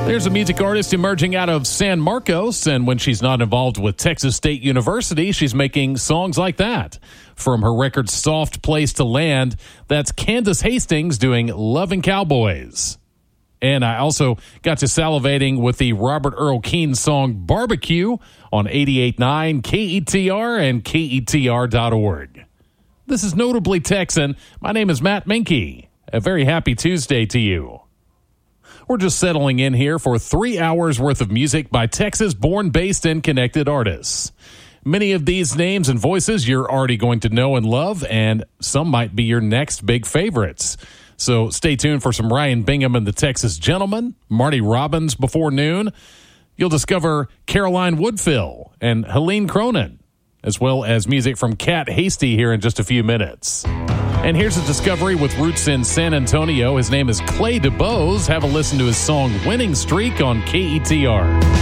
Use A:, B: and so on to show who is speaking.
A: There's a music artist emerging out of San Marcos, and when she's not involved with Texas State University, she's making songs like that. From her record Soft Place to Land, that's Candace Hastings doing Lovin' Cowboys. And I also got to salivating with the Robert Earl Keen song Barbecue on 88.9 KETR and KETR.org. This is Notably Texan. My name is Matt Minke. A very happy Tuesday to you. We're just settling in here for 3 hours worth of music by Texas-born, based, and connected artists. Many of these names and voices you're already going to know and love, and some might be your next big favorites. So stay tuned for some Ryan Bingham and the Texas Gentlemen, Marty Robbins before noon. You'll discover Caroline Woodfill and Helene Cronin, as well as music from Cat Hasty here in just a few minutes. And here's a discovery with roots in San Antonio. His name is Clay DeBose. Have a listen to his song Winning Streak on KETR.